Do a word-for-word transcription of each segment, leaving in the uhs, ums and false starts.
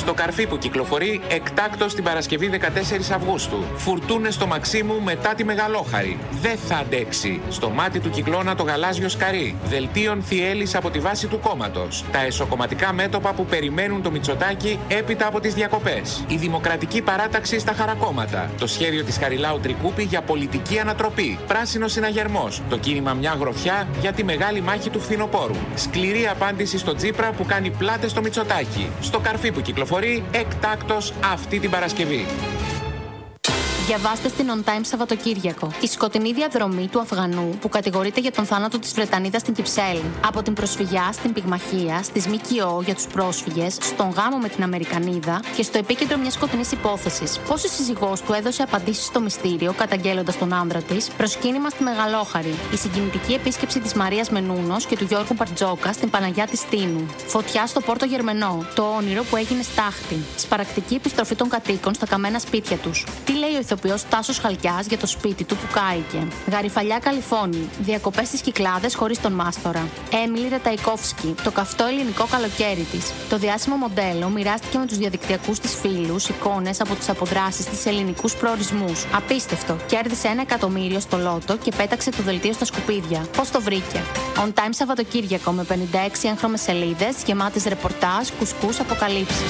Στο καρφί που κυκλοφορεί εκτάκτως την Παρασκευή δεκατέσσερις Αυγούστου. Φουρτούνες στο Μαξίμου μετά τη Μεγαλόχαρη. Δεν θα αντέξει. Στο μάτι του κυκλώνα το γαλάζιο σκαρί. Δελτίων Θιέλης από τη βάση του κόμματος. Τα εσωκομματικά μέτωπα που περιμένουν το Μητσοτάκη έπειτα από τις διακοπές. Η Δημοκρατική Παράταξη στα χαρακόμματα. Το σχέδιο της Χαριλάου Τρικούπη για πολιτική ανατροπή. Πράσινο συναγερμός. Το κίνημα Μια Γροθιά για τη μεγάλη μάχη του φθινοπόρου. Σκληρή απάντηση στο Τσίπρα που κάνει πλάτες στο Μητσοτάκη. Στο καρφί που κυκλοφορεί εκτάκτως αυτή την Παρασκευή. Διαβάστε στην On Time Σαββατοκύριακο. Η σκοτεινή διαδρομή του Αφγανού που κατηγορείται για τον θάνατο της Βρετανίδας στην Κυψέλη. Από την προσφυγιά στην πυγμαχία, στις ΜΚΟ για τους πρόσφυγες, στον γάμο με την Αμερικανίδα και στο επίκεντρο μιας σκοτεινής υπόθεσης. Πώς η σύζυγός του έδωσε απαντήσεις στο μυστήριο, καταγγέλλοντας τον άντρα της, προσκύνημα στη Μεγαλόχαρη. Η συγκινητική επίσκεψη της Μαρίας Μενούνος και του Γιώργου Μπαρτζόκα στην Παναγιά της Τίνου. Φωτιά στο Πόρτο Γερμενό. Το όνειρο που έγινε στάχτη. Σπαρακτική επιστροφή των κατοίκων στα καμένα σπίτια τους. Τι λέει ο ηθοποιός Τάσος Χαλκιάς για το σπίτι του που κάηκε. Γαριφαλιά Καλιφώνη. Διακοπές στις Κυκλάδες χωρίς τον μάστορα. Έμιλι Ρεταϊκόφσκι. Το καυτό ελληνικό καλοκαίρι της. Το διάσημο μοντέλο μοιράστηκε με τους διαδικτυακούς της φίλους εικόνες από τις αποδράσεις της ελληνικούς προορισμούς. Απίστευτο. Κέρδισε ένα εκατομμύριο στο λότο και πέταξε το δελτίο στα σκουπίδια. Πώς το βρήκε? On Time Σαββατοκύριακο με πενήντα έξι έγχρωμες σελίδες γεμάτες ρεπορτάζ, κουσκούς, αποκαλύψεις.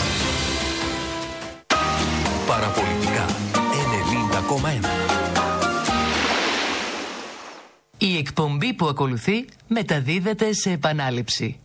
Παραπολιτικά ενενήντα κόμμα ένα. Η εκπομπή που ακολουθεί μεταδίδεται σε επανάληψη.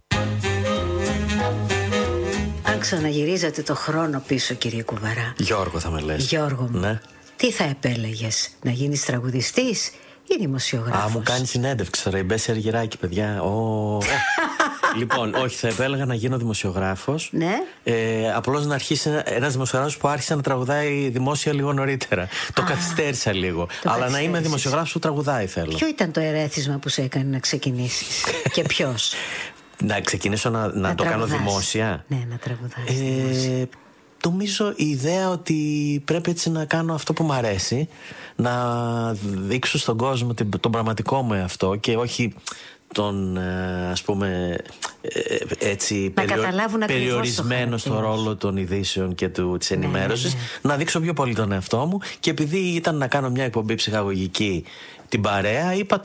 Αν ξαναγυρίζατε το χρόνο πίσω, κύριε Κουβαρά. Γιώργο θα με λες. Γιώργο μου, ναι. Τι θα επέλεγες, να γίνεις τραγουδιστής ή δημοσιογράφος? Α, μου κάνει συνέντευξη τώρα η Μπέση Αργυράκη, παιδιά. Oh. Λοιπόν, όχι, θα επέλεγα να γίνω δημοσιογράφος. Ναι. Ε, απλώς να αρχίσει ένας δημοσιογράφος που άρχισε να τραγουδάει δημόσια λίγο νωρίτερα. Το καθυστέρησα λίγο. Το Αλλά να είμαι δημοσιογράφος που τραγουδάει θέλω. Ποιο ήταν το ερέθισμα που σε έκανε να ξεκινήσεις και ποιος? Να ξεκινήσω να, να, να το κάνω δημόσια. Ναι, να τραγουδάς. Ε, δημόσια. Νομίζω η ιδέα ότι πρέπει έτσι να κάνω αυτό που μου αρέσει, να δείξω στον κόσμο τον πραγματικό μου εαυτό και όχι τον, ας πούμε, έτσι περιο... περιορισμένο στο ρόλο των ειδήσεων και του, της ενημέρωσης, ναι, ναι, ναι. Να δείξω πιο πολύ τον εαυτό μου. Και επειδή ήταν να κάνω μια εκπομπή ψυχαγωγική την παρέα, είπα